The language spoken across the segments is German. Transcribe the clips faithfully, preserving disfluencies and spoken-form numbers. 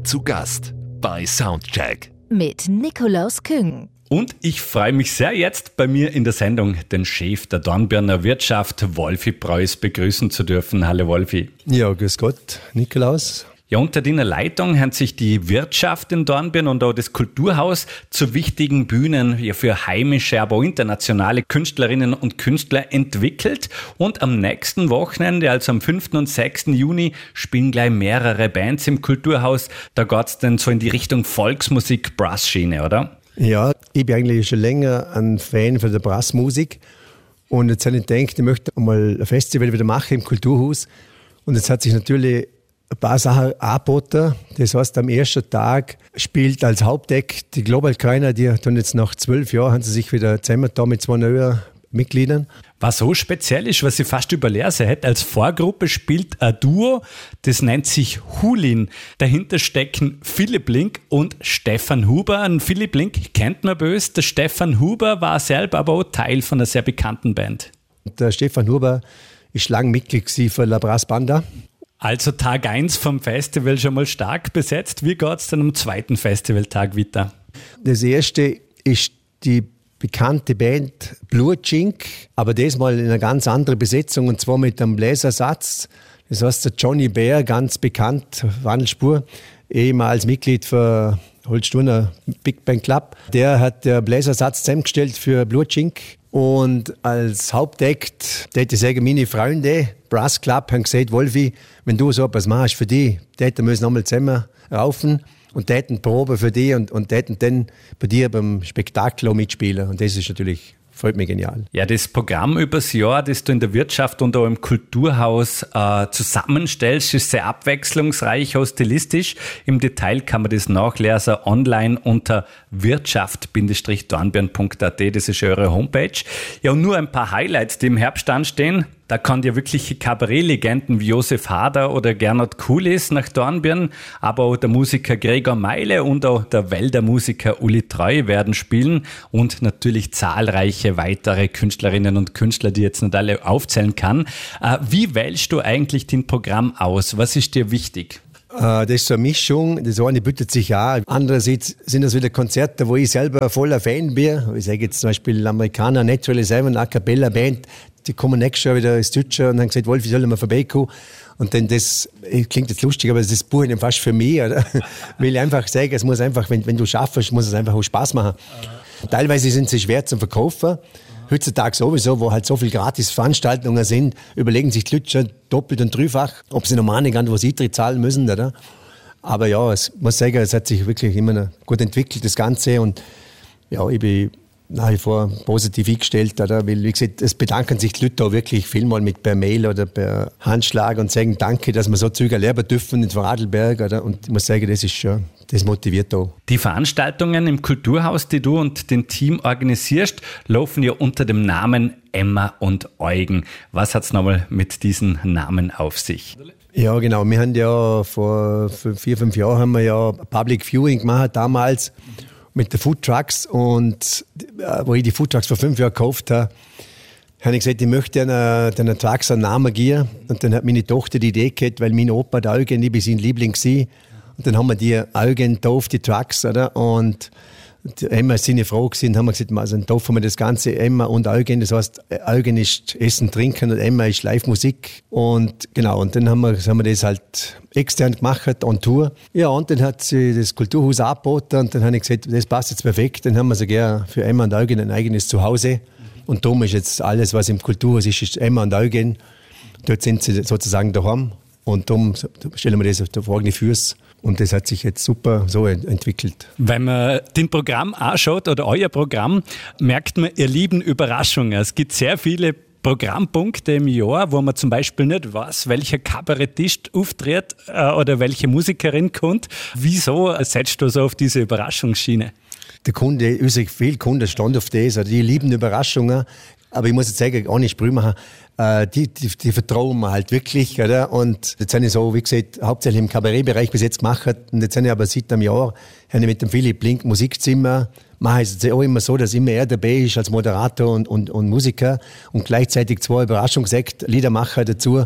Zu Gast bei Soundcheck mit Nikolaus Küng. Und ich freue mich sehr, jetzt bei mir in der Sendung den Chef der Dornbirner Wirtschaft, Wolfi Preuß, begrüßen zu dürfen. Hallo Wolfi. Ja, grüß Gott, Nikolaus. Ja, unter deiner Leitung haben sich die Wirtschaft in Dornbirn und auch das Kulturhaus zu wichtigen Bühnen ja, für heimische, aber auch internationale Künstlerinnen und Künstler entwickelt. Und am nächsten Wochenende, also am fünften und sechsten Juni, spielen gleich mehrere Bands im Kulturhaus. Da geht's dann so in die Richtung Volksmusik, Brass-Schiene, oder? Ja, ich bin eigentlich schon länger ein Fan von der Brassmusik. Und jetzt habe ich gedacht, ich möchte mal ein Festival wieder machen im Kulturhaus. Und jetzt hat sich natürlich ein paar Sachen angeboten. Das heißt, am ersten Tag spielt als Hauptact die Global Keiner, die tun jetzt nach zwölf Jahren, haben sie sich wieder zusammengetan mit zwei neuen Mitgliedern. Was so speziell ist, was ich fast überlesen hätte, als Vorgruppe spielt ein Duo, das nennt sich Hulin. Dahinter stecken Philipp Link und Stefan Huber. Ein Philipp Link kennt man böse, der Stefan Huber war selber aber auch Teil von einer sehr bekannten Band. Der Stefan Huber ist lange Mitglied von La Brass Banda. Also Tag eins vom Festival schon mal stark besetzt. Wie geht es dann am zweiten Festivaltag weiter? Das erste ist die bekannte Band Blutschink, aber diesmal in einer ganz anderen Besetzung und zwar mit einem Bläsersatz. Das heißt, der Johnny Bär, ganz bekannt, Wandelspur, ehemals Mitglied für Holzsturner Big Band Club. Der hat den Bläsersatz zusammengestellt für Blutschink. Und als Hauptact, täte ich sagen, meine Freunde, Brass Club, haben gesagt, Wolfi, wenn du so etwas machst für die, täten wir uns nochmal zusammen raufen und täten Probe für die und, und täten dann bei dir beim Spektakel mitspielen. Und das ist natürlich, freut mich genial. Ja, das Programm übers Jahr, das du in der Wirtschaft und auch im Kulturhaus äh, zusammenstellst, ist sehr abwechslungsreich, auch stilistisch. Im Detail kann man das nachlesen online unter wirtschaft dornbirn punkt a t. Das ist eure Homepage. Ja, und nur ein paar Highlights, die im Herbst anstehen. Da kann dir wirkliche Kabarettlegenden wie Josef Hader oder Gernot Kulis nach Dornbirn, aber auch der Musiker Gregor Meile und auch der Wälder Musiker Uli Treu werden spielen und natürlich zahlreiche weitere Künstlerinnen und Künstler, die jetzt nicht alle aufzählen kann. Wie wählst du eigentlich dein Programm aus? Was ist dir wichtig? Das ist so eine Mischung. Das eine bietet sich an. Andererseits sind das wieder Konzerte, wo ich selber voller Fan bin. Ich sage jetzt zum Beispiel Amerikaner Naturally Seven, A Cappella Band. Die kommen nächstes Jahr wieder ins Deutsche und haben gesagt, Wolf, wie sollen wir vorbeikommen? Und dann das, klingt jetzt lustig, aber das ist Buch fast für mich, oder? Will ich einfach sagen, es muss einfach, wenn, wenn du schaffst, muss es einfach auch Spaß machen. Mhm. Teilweise sind sie schwer zum Verkaufen. Heutzutage sowieso, wo halt so viele Gratis-Veranstaltungen sind, überlegen sich die Leute schon doppelt und dreifach, ob sie normal nicht wo sie Eintritt zahlen müssen, oder? Aber ja, ich muss sagen, es hat sich wirklich immer noch gut entwickelt, das Ganze. Und ja, ich bin nach wie vor positiv eingestellt, oder? Weil, wie gesagt, es bedanken sich die Leute auch wirklich vielmal mit per Mail oder per Handschlag und sagen Danke, dass wir so Züge erleben dürfen in Vorarlberg, oder? Und ich muss sagen, das ist schon, das motiviert auch. Die Veranstaltungen im Kulturhaus, die du und dein Team organisierst, laufen ja unter dem Namen Emma und Eugen. Was hat es nochmal mit diesen Namen auf sich? Ja, genau. Wir haben ja vor vier, fünf Jahren haben wir ja Public Viewing gemacht, damals mit den Foodtrucks. Und äh, wo ich die Foodtrucks vor fünf Jahren gekauft habe, habe ich gesagt, ich möchte den, den Trucks einen Namen geben. Und dann hat meine Tochter die Idee gehabt, weil mein Opa, der Eugen, ich bin sein Liebling war. Und dann haben wir die Eugen auf die Trucks, oder? Und Emma ist seine Frau gewesen, haben wir gesagt, also dann taufen wir das Ganze Emma und Eugen. Das heißt, Eugen ist Essen, Trinken und Emma ist Live-Musik. Und genau, und dann haben wir, haben wir das halt extern gemacht, on Tour. Ja, und dann hat sie das Kulturhaus angeboten und dann habe ich gesagt, das passt jetzt perfekt. Dann haben wir sogar für Emma und Eugen ein eigenes Zuhause. Und darum ist jetzt alles, was im Kulturhaus ist, ist Emma und Eugen. Dort sind sie sozusagen daheim. Und darum stellen wir das auf die folgende Füße. Und das hat sich jetzt super so entwickelt. Wenn man den Programm anschaut oder euer Programm, merkt man, ihr lieben Überraschungen. Es gibt sehr viele Programmpunkte im Jahr, wo man zum Beispiel nicht weiß, welcher Kabarettist auftritt äh, oder welche Musikerin kommt. Wieso setzt du so auf diese Überraschungsschiene? Der Kunde, unsere viele Kunden stehen auf das, also die lieben Überraschungen. Aber ich muss jetzt sagen, ohne Sprüche machen, äh, die, die, die vertrauen mir halt wirklich, oder? Und jetzt habe ich so, wie gesagt, hauptsächlich im Kabarettbereich bis jetzt gemacht. Und jetzt habe ich aber seit einem Jahr habe ich mit dem Philipp Link Musikzimmer. Mache ich es auch immer so, dass immer er dabei ist als Moderator und, und, und Musiker und gleichzeitig zwei Überraschungsakt, Liedermacher dazu.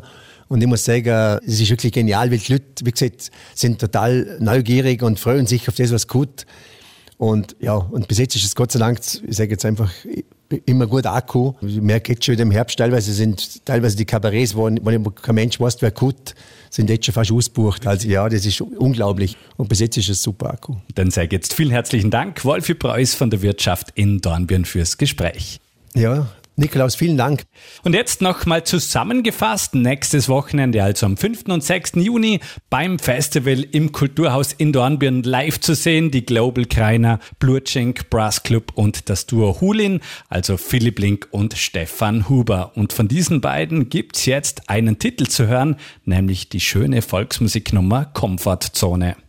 Und ich muss sagen, es ist wirklich genial, weil die Leute, wie gesagt, sind total neugierig und freuen sich auf das, was gut. Und ja, und bis jetzt ist es Gott sei Dank, ich sage jetzt einfach, immer gut angekommen. Ich merke jetzt schon im Herbst, teilweise sind teilweise die Kabarets, wo, wo kein Mensch weiß, wer gut, sind jetzt schon fast ausgebucht. Also ja, das ist unglaublich. Und bis jetzt ist es super angekommen. Dann sage ich jetzt vielen herzlichen Dank, Wolfi Preuß von der Wirtschaft in Dornbirn fürs Gespräch. Ja, Nikolaus, vielen Dank. Und jetzt nochmal zusammengefasst, nächstes Wochenende, also am fünften und sechsten Juni, beim Festival im Kulturhaus in Dornbirn live zu sehen, die Global Kreiner, Blutschenk Brass Club und das Duo Hulin, also Philipp Link und Stefan Huber. Und von diesen beiden gibt's jetzt einen Titel zu hören, nämlich die schöne Volksmusiknummer Komfortzone.